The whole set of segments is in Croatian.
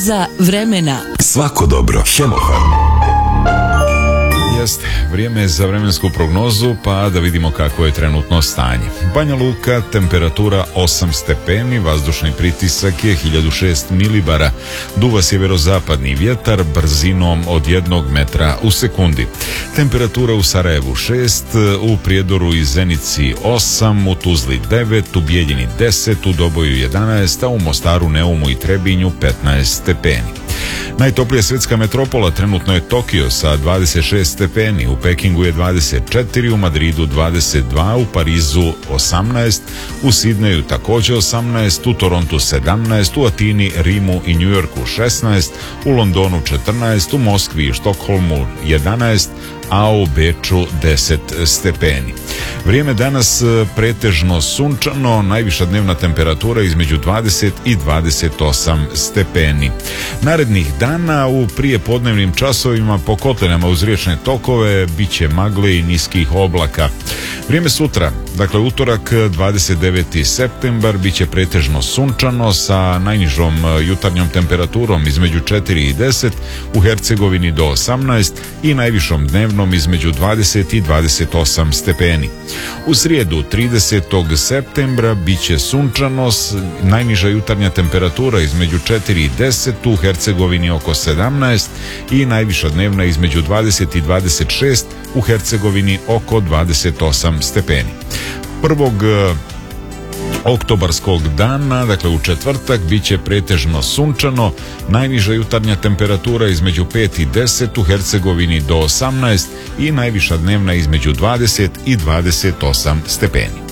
Za vremena. Svako dobro. Hemofarm. Jeste, vrijeme je za vremensku prognozu, pa da vidimo kakvo je trenutno stanje. Banja Luka, temperatura 8 stepeni, vazdušni pritisak je 1006 milibara, duva sjeverozapadni vjetar brzinom od 1 metra u sekundi. Temperatura u Sarajevu 6, u Prijedoru i Zenici 8, u Tuzli 9, u Bijeljini 10, u Doboju 11, a u Mostaru, Neumu i Trebinju 15 stepeni. Najtoplija svjetska metropola trenutno je Tokio sa 26 stepeni, u Pekingu je 24, u Madridu 22, u Parizu 18, u Sidneju također 18, u Torontu 17, u Atini, Rimu i Njujorku 16, u Londonu 14, u Moskvi i Štokholmu 11, a u Beču 10 stepeni. Vrijeme danas pretežno sunčano, najviša dnevna temperatura između 20 i 28 stepeni. Narednih dana u prijepodnevnim časovima po kotlinama uz riječne tokove bit će magle i niskih oblaka. Vrijeme sutra, dakle utorak 29. septembar, bit će pretežno sunčano sa najnižom jutarnjom temperaturom između 4 i 10, u Hercegovini do 18 i najvišom dnevnom između 20 i 28 stepeni. U srijedu 30. septembra bit će sunčano, najniža jutarnja temperatura između 4 i 10, u Hercegovini oko 17 i najviša dnevna između 20 i 26, u Hercegovini oko 28 stepeni. 1. oktobarskog dana, dakle u četvrtak, bit će pretežno sunčano, najniža jutarnja temperatura između 5 i 10, u Hercegovini do 18 i najviša dnevna između 20 i 28 stepeni.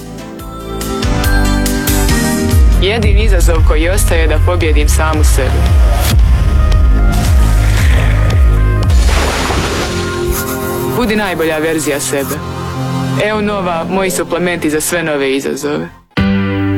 Jedini izazov koji ostaje je da pobjedim samu sebe. Budi najbolja verzija sebe. Evo Nova, moji suplementi za sve nove izazove.